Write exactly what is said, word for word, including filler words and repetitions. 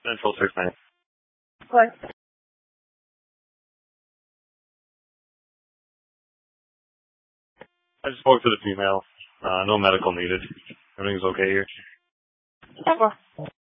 Central six nine. What? I just spoke to the female. Uh, no medical needed. Everything's okay here. Okay.